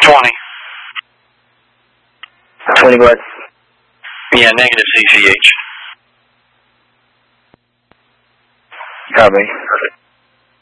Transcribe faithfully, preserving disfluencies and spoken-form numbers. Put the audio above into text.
twenty. twenty what? Yeah, negative C C H. Copy.